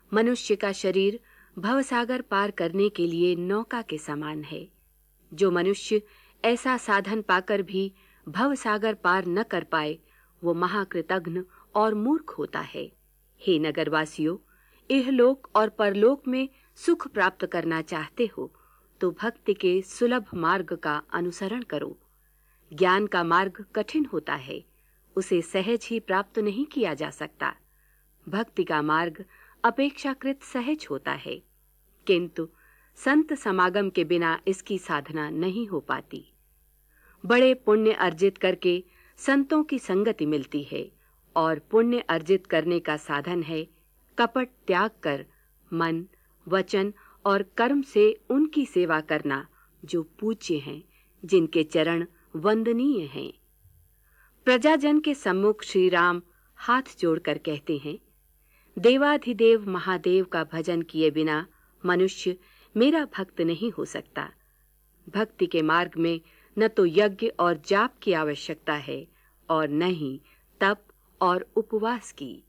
मनुष्य का शरीर भवसागर पार करने के लिए नौका के समान है। जो मनुष्य ऐसा साधन पाकर भी भवसागर पार न कर पाए, वो महाकृतघ्न और मूर्ख होता है। हे नगरवासियों, इहलोक और परलोक में सुख प्राप्त करना चाहते हो तो भक्ति के सुलभ मार्ग का अनुसरण करो। ज्ञान का मार्ग कठिन होता है, उसे सहज ही प्राप्त नहीं किया जा सकता। भक्ति का मार्ग अपेक्षाकृत सहज होता है, किंतु संत समागम के बिना इसकी साधना नहीं हो पाती। बड़े पुण्य अर्जित करके संतों की संगति मिलती है, और पुण्य अर्जित करने का साधन है कपट त्याग कर मन, वचन और कर्म से उनकी सेवा करना जो पूज्य हैं, जिनके चरण वंदनीय हैं। प्रजाजन के सम्मुख श्री राम हाथ जोड़कर कहते हैं, देवाधिदेव महादेव का भजन किए बिना मनुष्य मेरा भक्त नहीं हो सकता। भक्ति के मार्ग में न तो यज्ञ और जाप की आवश्यकता है और न ही तप और उपवास की।